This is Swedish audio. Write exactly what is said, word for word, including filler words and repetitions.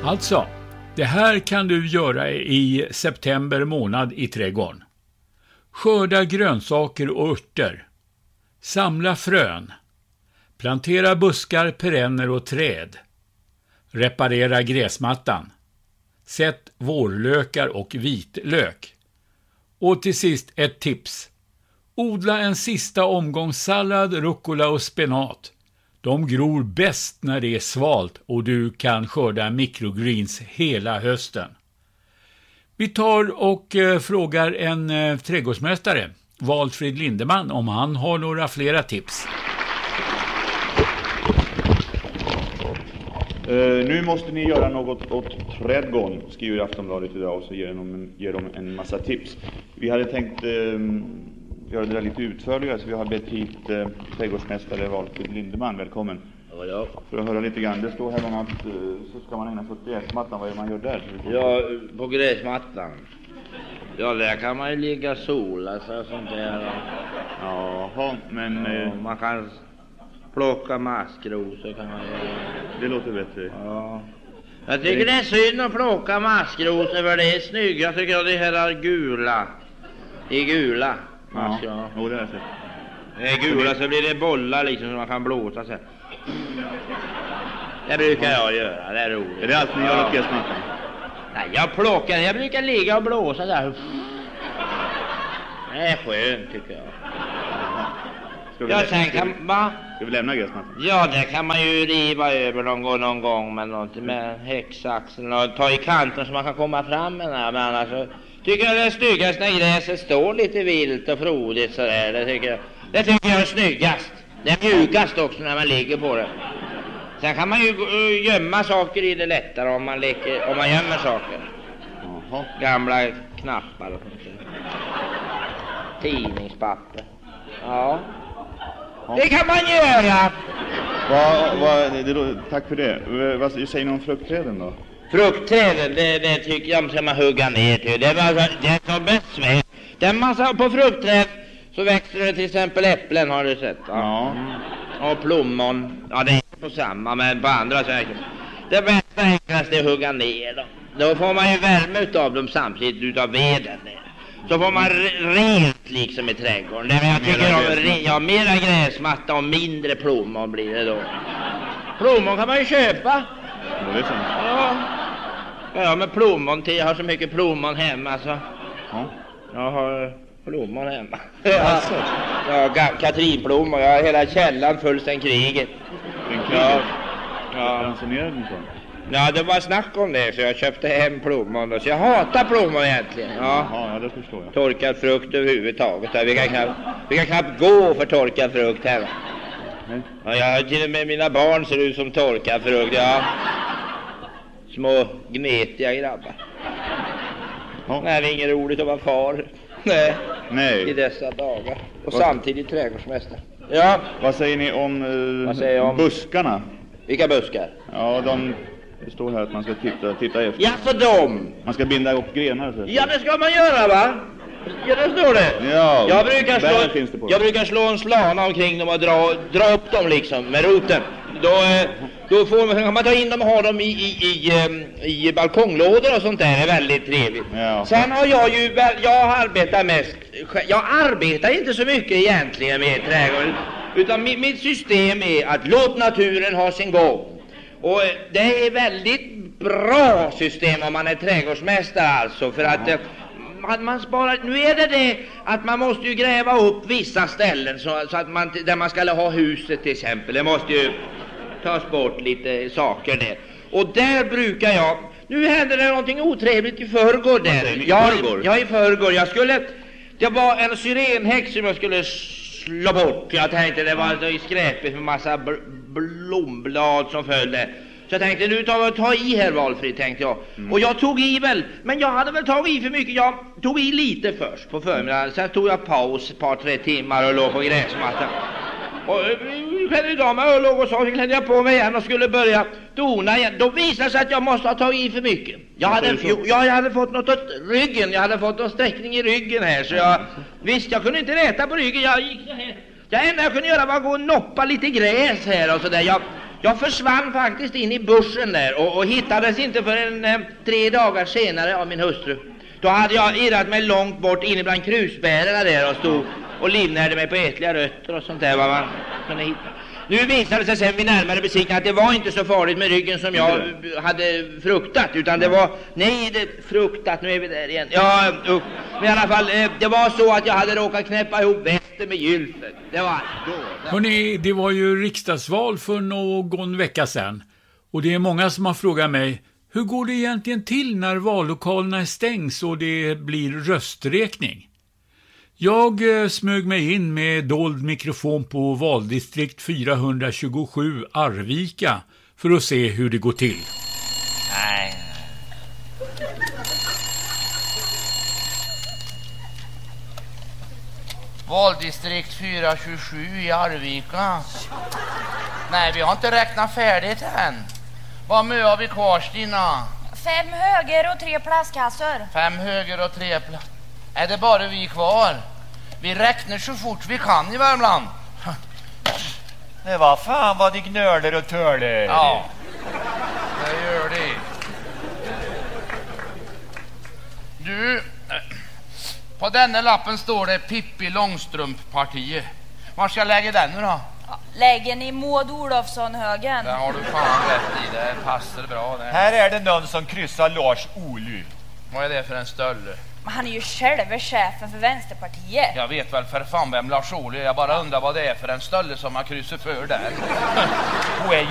Alltså, det här kan du göra i september månad i trädgården. Skörda grönsaker och örter. Samla frön. Plantera buskar, perenner och träd. Reparera gräsmattan. Sätt vårlökar och vitlök. Och till sist ett tips. Odla en sista omgång sallad, rucola och spenat. De gror bäst när det är svalt och du kan skörda mikrogreens hela hösten. Vi tar och eh, frågar en eh, trädgårdsmästare, Valfrid Lindeman, om han har några flera tips. Uh, nu måste ni göra något åt trädgården, skriver Aftonbladet idag, och så ger de en, ger de en massa tips. Vi hade tänkt uh, göra det där lite utförligare, så vi har bett hit uh, trädgårdsmästare Valfrid Lindeman. Välkommen. Ja, ja. För att höra lite grann. Det står här om att uh, så ska man ägna sig åt gräsmattan. Vad är det man gör där? Ja, på gräsmattan. Ja, där kan man ju ligga och sola sig och sånt där. Jaha, men... Ja, Uh, man kan plocka maskrosor kan man göra. det låter bättre. Ja. Jag tycker det är synd att plocka maskrosor, för det är snygga. Jag tycker att det här är gula. Det är gula. Ja, Ja. jo, det är så. Det är gula, så blir det bollar liksom som man kan blåsa sig. Det brukar jag göra, det är roligt. Är det allt ni gör åt gräsmattan? Nej, jag plockar, jag brukar ligga och blåsa där. Det är skönt tycker jag. Ska vi, Ja, lä- sen ska kan vi, man... ska vi lämna gräsmattan? Ja, det kan man ju riva över någon gång, någon gång med något med häcksaxeln och ta i kanten så man kan komma fram med den här. Men annars tycker jag det är snyggast när gräset står lite vilt och frodigt sådär. Det tycker jag, det tycker jag är snyggast. Det är mjukast också när man ligger på det. Sen kan man ju uh, gömma saker i det lättare om man, leker, om man gömmer saker. Jaha. Gamla knappar och sånt där. Tidningspapper. Ja. Det kan man göra. Va, va, det, det, tack för det. Vad säger ni om fruktträden då? Fruktträden, det, det tycker jag ska man hugga ner till. Det är, massa, det är så bäst med. Det är massa på fruktträd så växer det till exempel äpplen, har du sett? Ja. Ja. Och plommon. Ja, det är inte på samma, men på andra säkert. Det bästa enklaste är att hugga ner dem. Då får man ju värme utav dem samtidigt utav veden. Så får man rent liksom i trädgården. Men jag tycker om re, ja, mera gräsmatta och mindre plommon blir det då. Plommon kan man ju köpa. Ja, det är sant. Ja, ja men plommon till. Jag har så mycket plommon hemma så. Ja. Jag har plommon hemma. Ja, ja, Katrinplommon. Jag har hela källan full sen kriget. En krig? Ja. Ja. Ja. Ransonerad en sån? Ja, det var snack om det så jag köpte hem plommon. Så jag hatar plommon egentligen. Ja. Jaha, ja, det förstår jag. Torkad frukt överhuvudtaget. Vi kan knappt, vi kan knappt gå för torkad frukt här. Nej. Ja, jag har till och med mina barn ser ut som torkad frukt. Ja. Små gnetiga grabbar. Ja. Nej, det är inget roligt att vara far. Nej. Nej. I dessa dagar. Och Vad- samtidigt trädgårdsmästare. Ja. Vad säger ni om, eh, Vad säger jag om- buskarna? Vilka buskar? Ja, de, det står här att man ska titta, titta efter. Ja, för dem. Man ska binda upp grenar. Så. Ja, det ska man göra, va? Ja, det står det. Ja, Jag brukar bär slå, finns det på. jag brukar slå en slana omkring dem och dra, dra upp dem liksom med roten. Då, eh, då får, kan man ta in dem och ha dem i, i, i, em, i balkonglådor och sånt där. Det är väldigt trevligt. Ja. Sen har jag ju, väl- jag arbetar mest, jag arbetar inte så mycket egentligen med trädgården. Utan mitt, mitt system är att låt naturen ha sin gång. Och eh, det är väldigt bra system om man är trädgårdsmästare alltså. För att eh, man, man sparar, nu är det det att man måste ju gräva upp vissa ställen så, så att man, där man ska ha huset till exempel. Det måste ju tas bort lite saker där. Och där brukar jag, nu hände det någonting otrevligt i förrgår där. säger ni? I Jag, förrgår? jag i förrgår, jag skulle, det var en syrenhäck som jag skulle slå bort. Jag tänkte det var så skräpigt med massa bl- blomblad som följde. Så jag tänkte nu tar jag ta i här Valfrid, tänkte jag. Mm. Och jag tog i väl, men jag hade väl tagit i för mycket. Jag tog i lite först på förmiddagen. Sen tog jag paus ett par tre timmar och låg på gräsmattan. Och jag klädde idag mig och låg och så klädde jag på mig igen och skulle börja dona igen. Då visade det sig att jag måste ha tagit i för mycket. Jag hade, jo, jag hade fått något åt ryggen. Jag hade fått en sträckning i ryggen här. Så jag, visst, jag kunde inte räta på ryggen. Jag gick så här. Det enda jag kunde göra var att gå och noppa lite gräs här och sådär. Jag, Jag försvann faktiskt in i bussen där och, och hittades inte förrän eh, tre dagar senare av min hustru. Då hade jag irrat mig långt bort inne bland krusbärarna där och stod och livnärde mig på ätliga rötter och sånt där vad man kunde hitta. Nu visade det sig sen vid närmare besiktning att det var inte så farligt med ryggen som jag hade fruktat, utan det var, nej det fruktat, nu är vi där igen. Ja, usch. Men i alla fall, eh, det var så att jag hade råkat knäppa ihop västen med gylfen. Det var då. Hörrni, det var ju riksdagsval för någon vecka sedan. Och det är många som har frågat mig, hur går det egentligen till när vallokalerna stängs och det blir rösträkning? Jag eh, smög mig in med dold mikrofon på valdistrikt fyrahundratjugosju Arvika för att se hur det går till. Nej. Valdistrikt fyrahundratjugosju i Arvika. Nej, vi har inte räknat färdigt än. Vad mycket har vi kvar, Stina? Fem höger och tre plastkassor. Fem höger och tre plast. Är det bara vi kvar? Vi räknar så fort vi kan i Värmland. Det var fan vad de gnöler och töler. Ja, det gör det. Du, på denna lappen står det Pippi Långstrump-partiet. Var ska jag lägga den nu då? Ja, lägger ni Maud Olofsson-högen? Det har du fan rätt i, det passar bra det. Här är det någon som kryssar Lars Ohly. Vad är det för en stöld? Men han är ju själva chefen för Vänsterpartiet. Jag vet väl för fan vem Lars Ohly är. Jag bara undrar vad det är för en stöld som har kryssat för där.